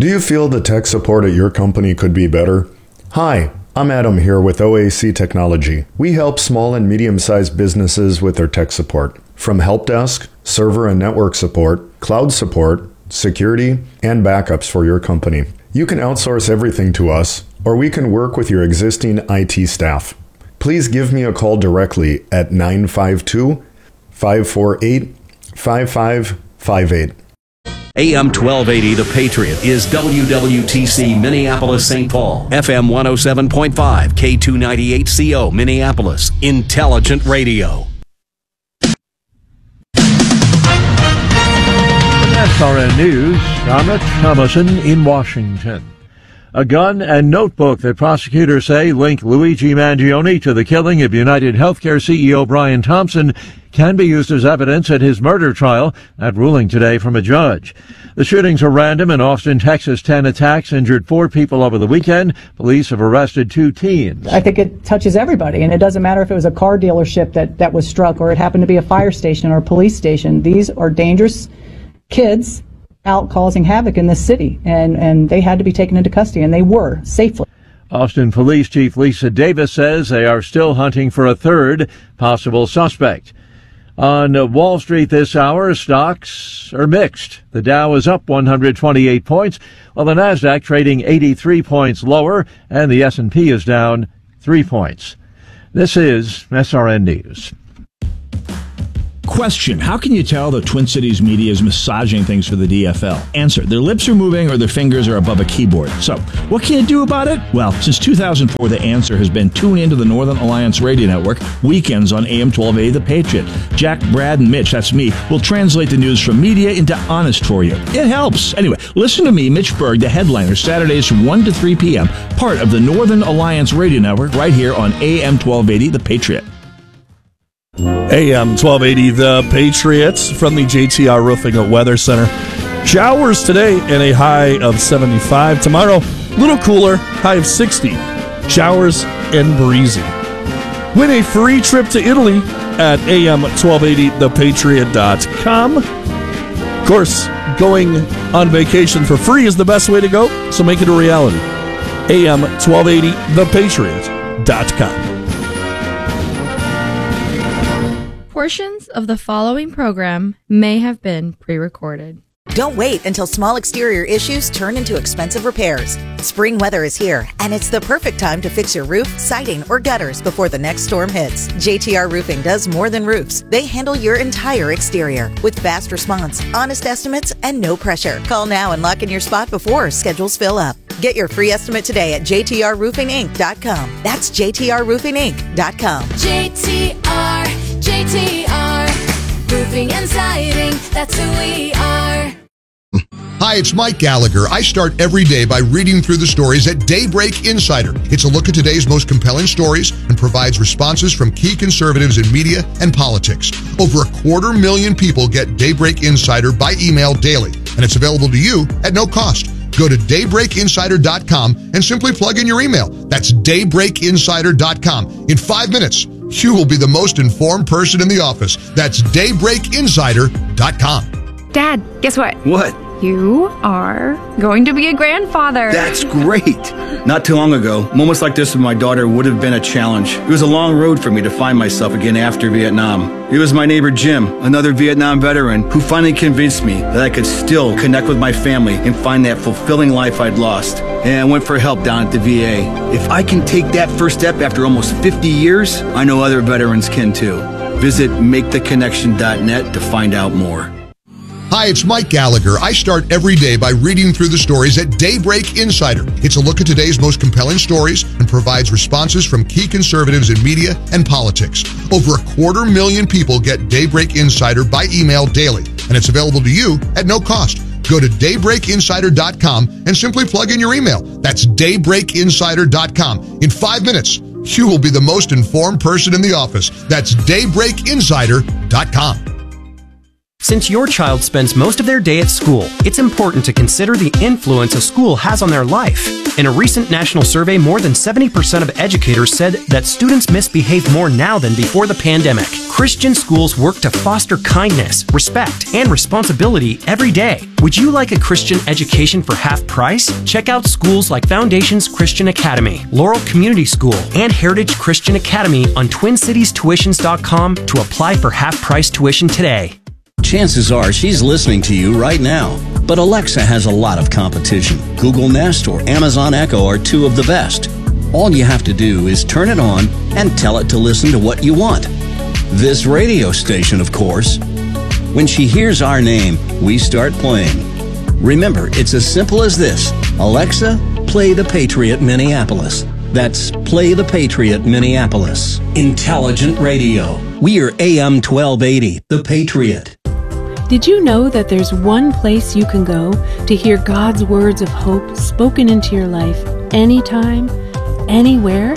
Do you feel the tech support at your company could be better? Hi, I'm Adam here with OAC Technology. We help small and medium-sized businesses with their tech support. From help desk, server and network support, cloud support, security, and backups for your company. You can outsource everything to us, or we can work with your existing IT staff. Please give me a call directly at 952-548-5558. AM 1280 The Patriot is WWTC Minneapolis St. Paul, FM 107.5, K298CO Minneapolis, Intelligent Radio. SRN News, I'm Rich Thomason in Washington. A gun and notebook that prosecutors say link Luigi Mangione to the killing of United Healthcare CEO Brian Thompson can be used as evidence at his murder trial. That ruling today from a judge. The shootings are random. In Austin, Texas, 10 attacks injured 4 people over the weekend. Police have arrested 2 teens. I think it touches everybody, and it doesn't matter if it was a car dealership that was struck or it happened to be a fire station or a police station. These are dangerous kids out causing havoc in this city, and they had to be taken into custody, and they were safely. Austin Police Chief Lisa Davis says they are still hunting for a third possible suspect. On Wall Street this hour, stocks are mixed. The Dow is up 128 points, while the Nasdaq trading 83 points lower, and the S&P is down 3 points. This is SRN News. Question: how can you tell the Twin Cities media is massaging things for the DFL? Answer: their lips are moving or their fingers are above a keyboard. So, what can you do about it? Well, since 2004, the answer has been tune into the Northern Alliance Radio Network weekends on AM 1280 The Patriot. Jack, Brad, and Mitch, that's me, will translate the news from media into honest for you. It helps. Anyway, listen to me, Mitch Berg, the headliner, Saturdays from 1 to 3 p.m., part of the Northern Alliance Radio Network right here on AM 1280 The Patriot. AM 1280, The Patriots from the JTR Roofing and Weather Center. Showers today and a high of 75. Tomorrow, a little cooler, high of 60. Showers and breezy. Win a free trip to Italy at am1280thepatriot.com. Of course, going on vacation for free is the best way to go, so make it a reality. am1280thepatriot.com. Portions of the following program may have been pre-recorded. Don't wait until small exterior issues turn into expensive repairs. Spring weather is here, and it's the perfect time to fix your roof, siding, or gutters before the next storm hits. JTR Roofing does more than roofs. They handle your entire exterior with fast response, honest estimates, and no pressure. Call now and lock in your spot before schedules fill up. Get your free estimate today at jtrroofinginc.com. That's jtrroofinginc.com. JTR, roofing and siding, that's who we are. Hi, it's Mike Gallagher. I start every day by reading through the stories at Daybreak Insider. It's a look at today's most compelling stories and provides responses from key conservatives in media and politics. Over 250,000 people get Daybreak Insider by email daily, and it's available to you at no cost. Go to daybreakinsider.com and simply plug in your email. That's daybreakinsider.com. In 5 minutes, you will be the most informed person in the office. That's daybreakinsider.com. Dad, guess what? What? You are going to be a grandfather. That's great. Not too long ago, moments like this with my daughter would have been a challenge. It was a long road for me to find myself again after Vietnam. It was my neighbor Jim, another Vietnam veteran, who finally convinced me that I could still connect with my family and find that fulfilling life I'd lost. And I went for help down at the VA. If I can take that first step after almost 50 years, I know other veterans can too. Visit maketheconnection.net to find out more. Hi, it's Mike Gallagher. I start every day by reading through the stories at Daybreak Insider. It's a look at today's most compelling stories and provides responses from key conservatives in media and politics. Over 250,000 people get Daybreak Insider by email daily, and it's available to you at no cost. Go to daybreakinsider.com and simply plug in your email. That's daybreakinsider.com. In 5 minutes, you will be the most informed person in the office. That's daybreakinsider.com. Since your child spends most of their day at school, it's important to consider the influence a school has on their life. In a recent national survey, more than 70% of educators said that students misbehave more now than before the pandemic. Christian schools work to foster kindness, respect, and responsibility every day. Would you like a Christian education for half price? Check out schools like Foundations Christian Academy, Laurel Community School, and Heritage Christian Academy on TwinCitiesTuitions.com to apply for half-price tuition today. Chances are she's listening to you right now. But Alexa has a lot of competition. Google Nest or Amazon Echo are two of the best. All you have to do is turn it on and tell it to listen to what you want. This radio station, of course. When she hears our name, we start playing. Remember, it's as simple as this. Alexa, play The Patriot Minneapolis. That's Play The Patriot Minneapolis. Intelligent radio. We are AM 1280, The Patriot. Did you know that there's one place you can go to hear God's words of hope spoken into your life anytime, anywhere?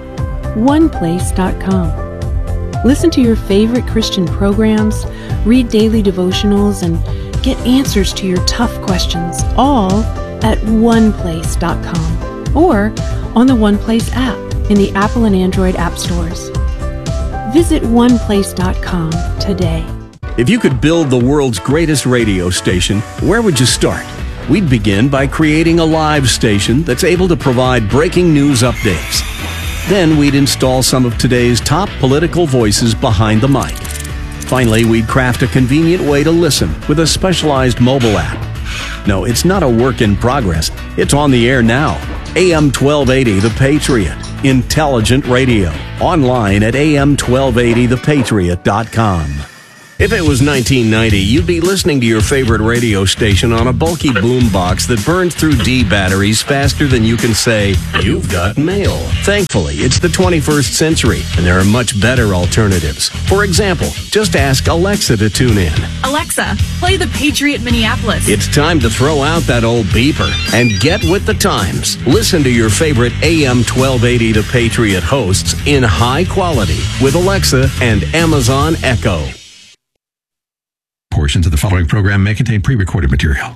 OnePlace.com. Listen to your favorite Christian programs, read daily devotionals, and get answers to your tough questions, all at OnePlace.com or on the OnePlace app in the Apple and Android app stores. Visit OnePlace.com today. If you could build the world's greatest radio station, where would you start? We'd begin by creating a live station that's able to provide breaking news updates. Then we'd install some of today's top political voices behind the mic. Finally, we'd craft a convenient way to listen with a specialized mobile app. No, it's not a work in progress. It's on the air now. AM 1280 The Patriot. Intelligent radio. Online at am1280thepatriot.com. If it was 1990, you'd be listening to your favorite radio station on a bulky boombox that burns through D batteries faster than you can say, "You've got mail." Thankfully, it's the 21st century, and there are much better alternatives. For example, just ask Alexa to tune in. Alexa, play The Patriot Minneapolis. It's time to throw out that old beeper and get with the times. Listen to your favorite AM 1280 The Patriot hosts in high quality with Alexa and Amazon Echo. Portions of the following program may contain pre-recorded material.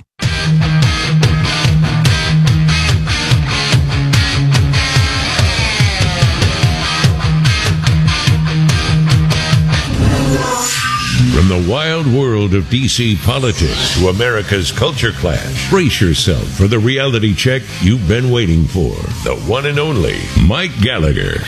From the wild world of D.C. politics to America's culture clash, brace yourself for the reality check you've been waiting for. The one and only Mike Gallagher.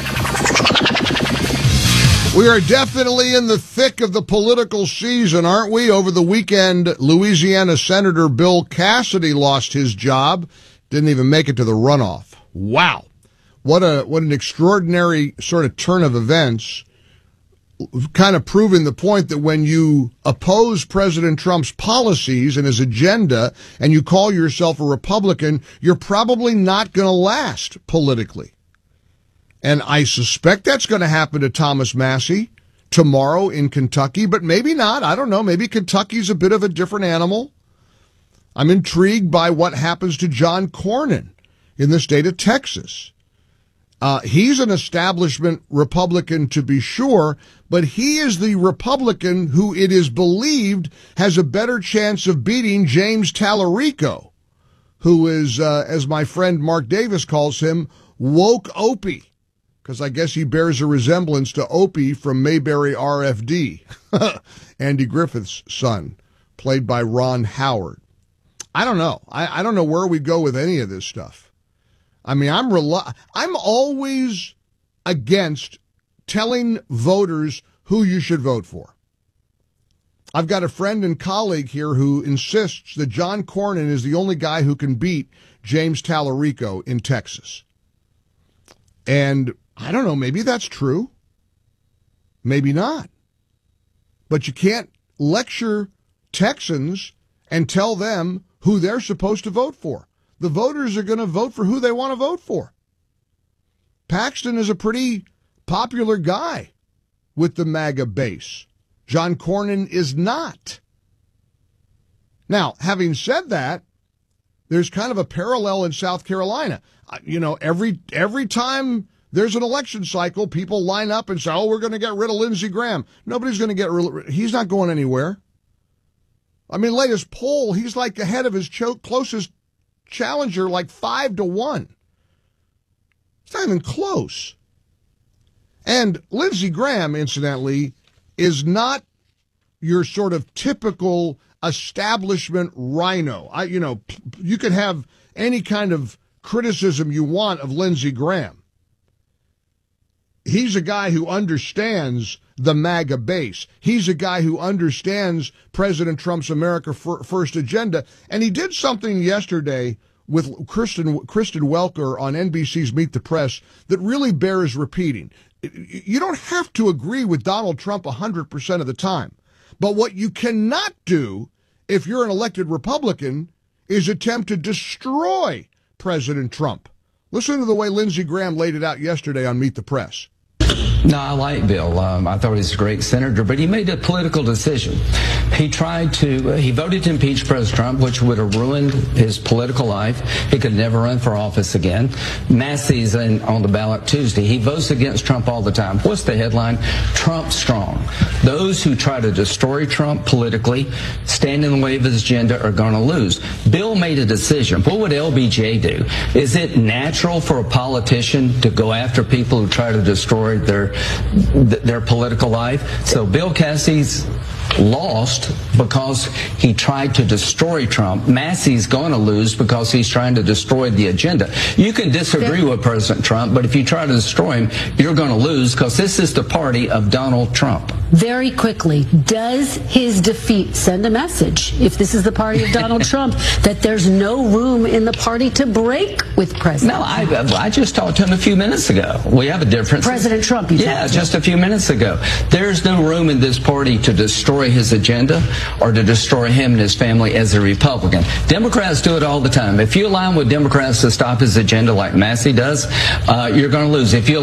We are definitely in the thick of the political season, aren't we? Over the weekend, Louisiana Senator Bill Cassidy lost his job. Didn't even make it to the runoff. Wow. What an extraordinary sort of turn of events, kind of proving the point that when you oppose President Trump's policies and his agenda and you call yourself a Republican, you're probably not going to last politically. And I suspect that's going to happen to Thomas Massie tomorrow in Kentucky, but maybe not. I don't know. Maybe Kentucky's a bit of a different animal. I'm intrigued by what happens to John Cornyn in the state of Texas. He's an establishment Republican to be sure, but he is the Republican who it is believed has a better chance of beating James Tallarico, who is, as my friend Mark Davis calls him, woke Opie. Because I guess he bears a resemblance to Opie from Mayberry RFD, Andy Griffith's son, played by Ron Howard. I don't know. I don't know where we go with any of this stuff. I mean, I'm always against telling voters who you should vote for. I've got a friend and colleague here who insists that John Cornyn is the only guy who can beat James Tallarico in Texas. And I don't know, maybe that's true. Maybe not. But you can't lecture Texans and tell them who they're supposed to vote for. The voters are going to vote for who they want to vote for. Paxton is a pretty popular guy with the MAGA base. John Cornyn is not. Now, having said that, there's kind of a parallel in South Carolina. You know, every time there's an election cycle, people line up and say, oh, we're going to get rid of Lindsey Graham. Nobody's going to get rid of him. He's not going anywhere. I mean, latest poll, he's like ahead of his closest challenger, like 5-1. It's not even close. And Lindsey Graham, incidentally, is not your sort of typical establishment rhino. You can have any kind of criticism you want of Lindsey Graham. He's a guy who understands the MAGA base. He's a guy who understands President Trump's America First agenda. And he did something yesterday with Kristen Welker on NBC's Meet the Press that really bears repeating. You don't have to agree with Donald Trump 100% of the time. But what you cannot do if you're an elected Republican is attempt to destroy President Trump. Listen to the way Lindsey Graham laid it out yesterday on Meet the Press. No, I like Bill. I thought he's a great senator, but he made a political decision. He voted to impeach President Trump, which would have ruined his political life. He could never run for office again. Massey's on the ballot Tuesday. He votes against Trump all the time. What's the headline? Trump strong. Those who try to destroy Trump politically, stand in the way of his agenda, are going to lose. Bill made a decision. What would LBJ do? Is it natural for a politician to go after people who try to destroy their political life? So Bill Cassie's lost because he tried to destroy Trump. Massey's going to lose because he's trying to destroy the agenda. You can disagree with President Trump, but if you try to destroy him, you're going to lose because this is the party of Donald Trump. Very quickly, does his defeat send a message, if this is the party of Donald Trump, that there's no room in the party to break with President Trump? No, I just talked to him a few minutes ago. We have a difference. President Trump, just a few minutes ago. There's no room in this party to destroy his agenda or to destroy him and his family as a Republican. Democrats do it all the time. If you align with Democrats to stop his agenda like Massey does, you're going to lose. If you